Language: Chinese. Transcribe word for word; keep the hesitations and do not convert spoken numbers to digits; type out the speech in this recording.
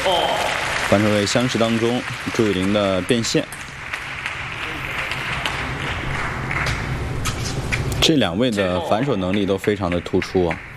反手位相持当中，朱雨玲的变现。这两位的反手能力都非常的突出啊。